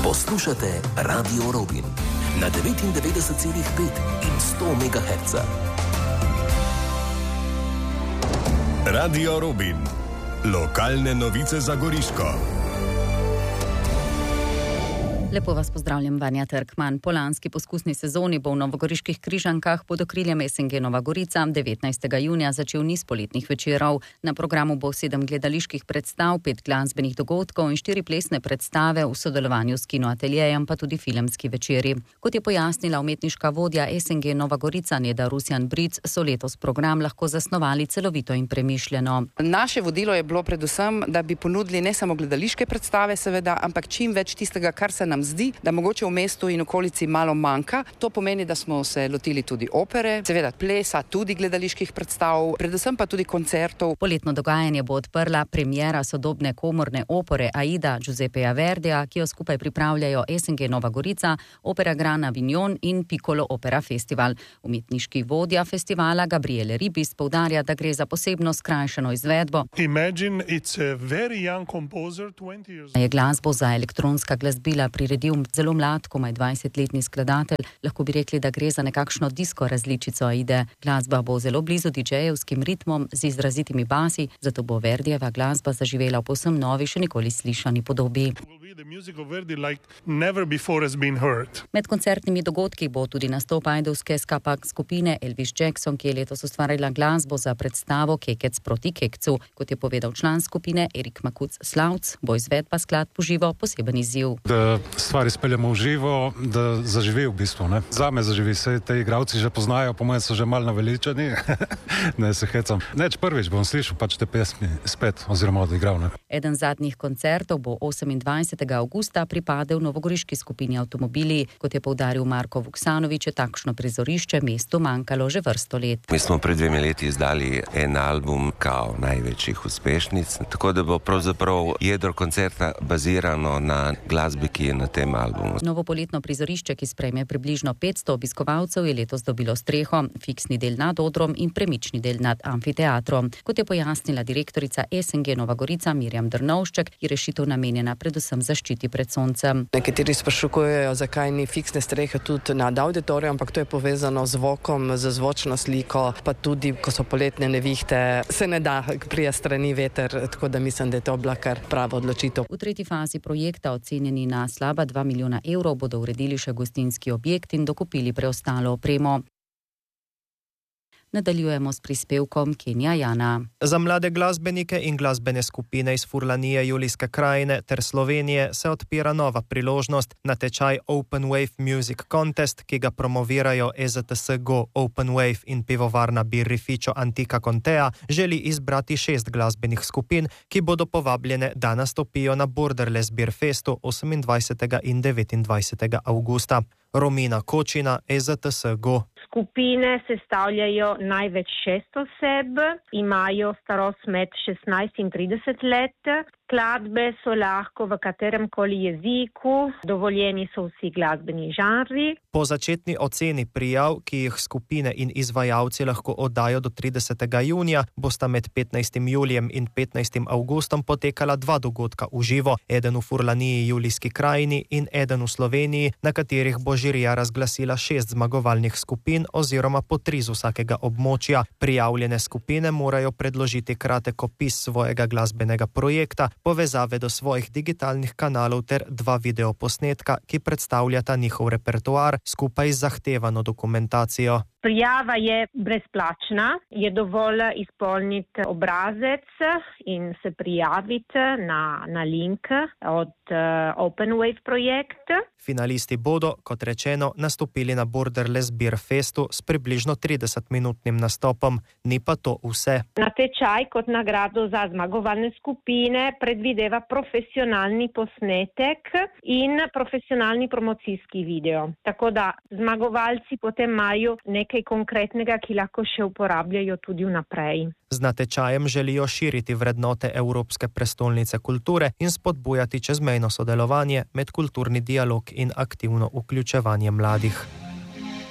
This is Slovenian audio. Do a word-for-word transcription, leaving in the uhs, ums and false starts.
Poslušate Radio Robin na devetindevetdeset celih pet in sto megahertzov. Radio Robin. Lokalne novice za Goriško. Lepo vas pozdravljam, Vanja Trkman. Po lanski poskusni sezoni bo v novogoriških Križankah pod okriljem S N G Nova Gorica devetnajstega junija začel niz poletnih večerov. Na programu bo sedem gledaliških predstav, pet glasbenih dogodkov in štiri plesne predstave v sodelovanju s kinoateljejem, pa tudi filmski večeri. Kot je pojasnila umetniška vodja S N G Nova Gorica Neda Rusjan-Bric, so letos program lahko zasnovali celovito in premišljeno. Naše vodilo je bilo predvsem, da bi ponudili ne samo gledališke predstave, seveda, ampak čim več tistega, kar se nam zdi, da mogoče v mestu in okolici malo manjka. To pomeni, da smo se lotili tudi opere, seveda plesa, tudi gledaliških predstav, predvsem pa tudi koncertov. Poletno dogajanje bo odprla premiera sodobne komorne opere Aida Giuseppeja Verdija, ki jo skupaj pripravljajo S N G Nova Gorica, Opera Gran Avignon in Piccolo Opera Festival. Umetniški vodja festivala Gabriele Ribis poudarja, da gre za posebno skrajšano izvedbo. Imagine it's a very young composer, twenty years old. Je glasbo za elektronska glasbila priredil zelo mlad, komaj dvajsetletni skladatelj. Lahko bi rekli, da gre za nekakšno disko različico Aide. Glasba bo zelo blizu didžejevskim ritmom z izrazitimi basi, zato bo Verdijeva glasba zaživela v povsem novi, še nikoli slišani podobi. Med koncertnimi dogodki bo tudi nastop ajdovske skapak skupine Elvis Jackson, ki je letos ustvarila glasbo za predstavo Kekec proti Kekcu. Kot je povedal član skupine Erik Makuc Slavc, bo izvedba skladb v živo poseben izziv. Da stvari speljamo v živo, da zaživi v bistvu. Ne? Zame zaživi, se te igravci že poznajo, po mojem so že malo naveličani, ne se hecam. Neč prvič bom slišal pač te pesmi spet, oziroma odigral. Ne? Eden zadnjih koncertov bo osemindvajsetega avgusta pripadel novogoriški skupini Avtomobili. Kot je poudaril Marko Vuksanovič, je takšno prizorišče mestu manjkalo že vrsto let. Mi smo pred dvemi leti izdali en album kao največjih uspešnic, tako da bo pravzaprav jedro koncerta bazirano na glasbi, ki je na tem albumu. Novo poletno prizorišče, ki sprejme približno petsto obiskovalcev, je letos dobilo streho, fiksni del nad odrom in premični del nad amfiteatrom. Kot je pojasnila direktorica S N G Nova Gorica Mirjam Drnovšček, je rešitev namenjena predvsem zaščiti pred soncem. Nekateri sprašujejo, zakaj ni fiksne strehe tudi nad auditorijem, ampak to je povezano z zvokom, z zvočno sliko, pa tudi, ko so poletne nevihte, se ne da prije strani veter, tako da mislim, da je to bila kar prava odločitev. V tretji fazi projekta, ocenjeni na slaba dva milijona evrov, bodo uredili še gostinski objekt in dokupili preostalo opremo. Nadaljujemo s prispevkom Kenja Jana. Za mlade glasbenike in glasbene skupine iz Furlanije, Julijske krajine ter Slovenije se odpira nova priložnost. Natečaj Open Wave Music Contest, ki ga promovirajo E Z T S Go, Open Wave in pivovarna Birrificio Antica Contea, želi izbrati šest glasbenih skupin, ki bodo povabljene, da nastopijo na Borderless Beer Festu osemindvajsetega in devetindvajsetega avgusta. Romina Kočina, E Z T S Go. Skupine sestavljajo največ šest oseb, imajo starost med šestnajst in trideset let. Skladbe so lahko v katerem koli jeziku, dovoljeni so vsi glasbeni žanri. Po začetni oceni prijav, ki jih skupine in izvajalci lahko oddajo do tridesetega junija, bosta med petnajstim julijem in petnajstim avgustom potekala dva dogodka v živo, eden v Furlaniji, Julijski krajini in eden v Sloveniji, na katerih bo žirija razglasila šest zmagovalnih skupin oziroma po tri z vsakega območja. Prijavljene skupine morajo predložiti kratek opis svojega glasbenega projekta, povezave do svojih digitalnih kanalov ter dva videoposnetka, ki predstavljata njihov repertoar skupaj z zahtevano dokumentacijo. Prijava je brezplačna, je dovolj izpolniti obrazec in se prijaviti na, na link od uh, Open Wave projekt. Finalisti bodo, kot rečeno, nastopili na Borderless Beer Festu s približno tridesetminutnim nastopom. Ni pa to vse. Natečaj kot nagrado za zmagovalne skupine predvideva profesionalni posnetek in profesionalni promocijski video. Tako da zmagovalci potem imajo nekaj konkretnega, ki lahko še uporabljajo tudi vnaprej. Z natečajem želijo širiti vrednote Evropske prestolnice kulture in spodbujati čezmejno sodelovanje, medkulturni dialog in aktivno vključevanje mladih.